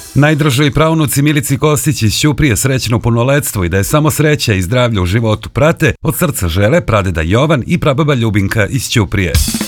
Najdražoj praunuci Milici Kostić iz Ćuprije srećno punoletstvo i da je samo sreća i zdravlje u životu prate, od srca žele pradeda Jovan i prababa Ljubinka iz Ćuprije.